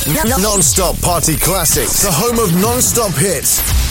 Non-stop party classics. The home of non-stop hits.